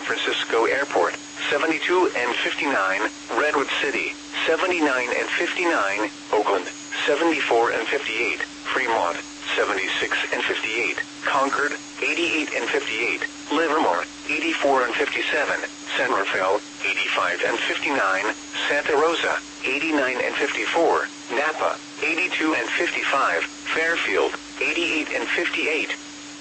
Francisco Airport, 72 and 59, Redwood City, 79 and 59, Oakland, 74 and 58, Fremont, 76 and 58, Concord, 88 and 58, Livermore, 84 and 57, San Rafael, 85 and 59, Santa Rosa, 89 and 54, Napa, 82 and 55, Fairfield, 88 and 58.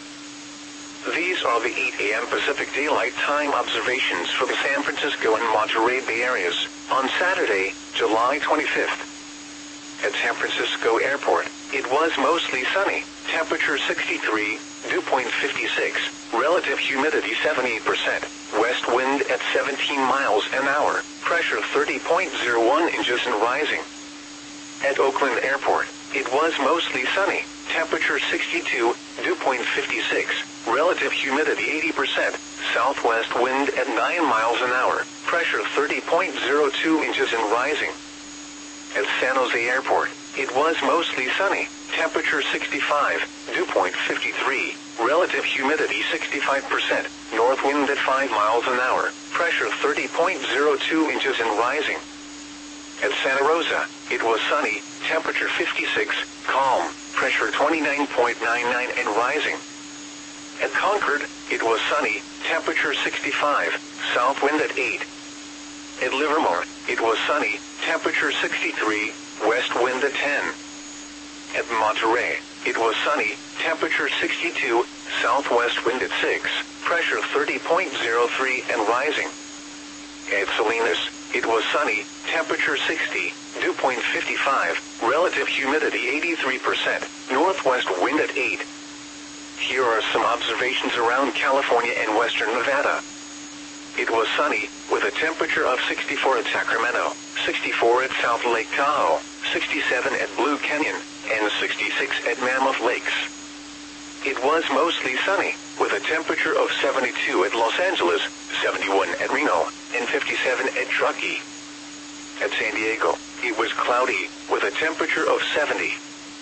These are the 8 a.m. Pacific Daylight Time observations for the San Francisco and Monterey Bay areas on Saturday, July 25th. At San Francisco Airport, it was mostly sunny, temperature 63, dew point 56, relative humidity 78%, west wind at 17 miles an hour, pressure 30.01 inches and rising. At Oakland Airport, it was mostly sunny, temperature 62, dew point 56, relative humidity 80%, southwest wind at 9 miles an hour, pressure 30.02 inches and rising. At San Jose Airport, it was mostly sunny, temperature 65, dew point 53, relative humidity 65%, north wind at 5 miles an hour, pressure 30.02 inches and rising. At Santa Rosa, it was sunny, temperature 56, calm, pressure 29.99 and rising. At Concord, it was sunny, temperature 65, south wind at 8. At Livermore, it was sunny, temperature 63, west wind at 10. At Monterey, it was sunny, temperature 62, southwest wind at 6, pressure 30.03 and rising. At Salinas, it was sunny, temperature 60, dew point 55, relative humidity 83%, northwest wind at 8. Here are some observations around California and western Nevada. It was sunny, with a temperature of 64 at Sacramento, 64 at South Lake Tahoe, 67 at Blue Canyon, and 66 at Mammoth Lakes. It was mostly sunny, with a temperature of 72 at Los Angeles, 71 at Reno, and 57 at Truckee. At San Diego, it was cloudy, with a temperature of 70.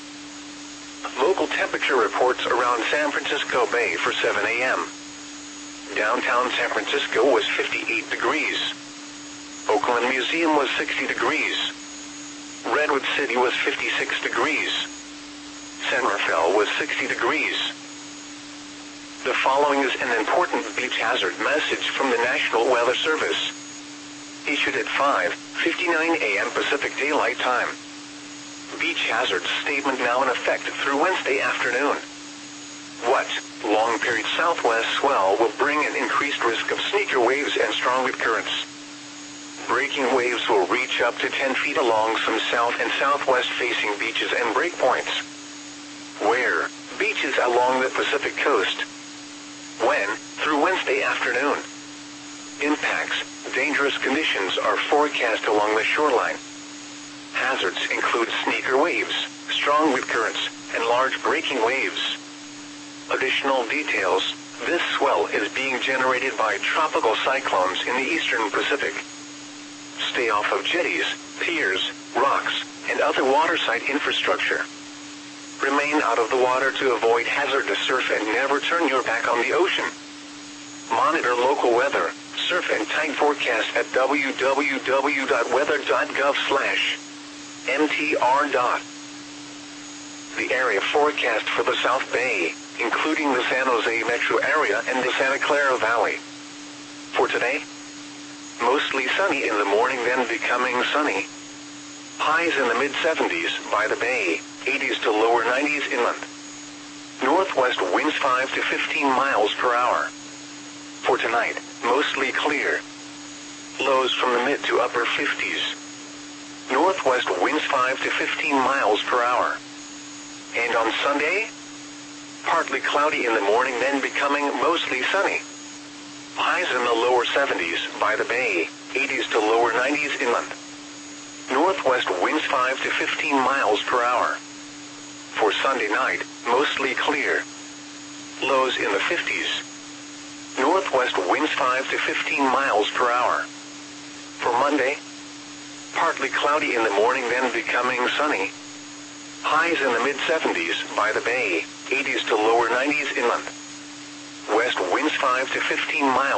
Local temperature reports around San Francisco Bay for 7 a.m. Downtown San Francisco was 58 degrees. Oakland Museum was 60 degrees. Redwood City was 56 degrees. San Rafael was 60 degrees. The following is an important beach hazard message from the National Weather Service. Issued at 5:59 a.m. Pacific Daylight Time. Beach hazard statement now in effect through Wednesday afternoon. What? Long period southwest swell will bring an increased risk of sneaker waves and strong wind currents. Breaking waves will reach up to 10 feet along some south and southwest facing beaches and breakpoints. Where? Beaches along the Pacific coast. When? Through Wednesday afternoon. Impacts. Dangerous conditions are forecast along the shoreline. Hazards include sneaker waves, strong wind currents, and large breaking waves. Additional details. This swell is being generated by tropical cyclones in the eastern Pacific. Stay off of jetties, piers, rocks, and other waterside infrastructure. Remain out of the water to avoid hazardous surf and never turn your back on the ocean. Monitor local weather, surf and tide forecast at www.weather.gov/mtr. The area forecast for the South Bay, including the San Jose metro area and the Santa Clara Valley. For today, mostly sunny in the morning, then becoming sunny. Highs in the mid-70s by the bay, 80s to lower 90s inland. Northwest winds 5 to 15 miles per hour. For tonight, mostly clear. Lows from the mid to upper 50s. Northwest winds 5 to 15 miles per hour. And on Sunday, partly cloudy in the morning, then becoming mostly sunny. Highs in the lower 70s by the bay, 80s to lower 90s inland. Northwest winds 5 to 15 miles per hour. For Sunday night, mostly clear. Lows in the 50s. Northwest winds 5 to 15 miles per hour. For Monday, partly cloudy in the morning, then becoming sunny. Highs in the mid-70s by the bay, 80s to lower 90s inland. West winds 5 to 15 miles.